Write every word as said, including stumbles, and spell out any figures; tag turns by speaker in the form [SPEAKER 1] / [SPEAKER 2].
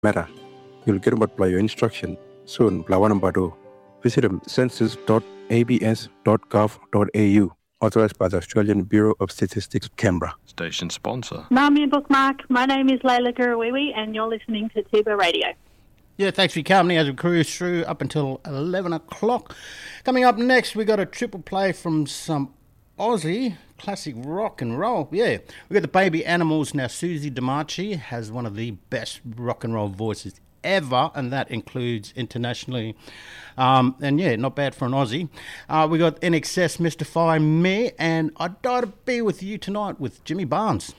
[SPEAKER 1] Meta. You'll get about your instruction soon. Blawanam Badu. Visit them census dot a b s dot gov dot a u. Authorized by the Australian Bureau of Statistics, Canberra.
[SPEAKER 2] Station sponsor.
[SPEAKER 3] Mami Bookmark, my name is Layla Gurawiwi and you're listening to Tiba Radio.
[SPEAKER 4] Yeah, thanks for your company as we cruise through up until eleven o'clock. Coming up next, we got a triple play from some Aussie classic rock and roll. Yeah, we got the Baby Animals. Now, Susie DiMarchi has one of the best rock and roll voices ever, and that includes internationally. Um, and yeah, not bad for an Aussie. Uh, we got N X S, Mystify Me, and I Die to Be With You Tonight with Jimmy Barnes.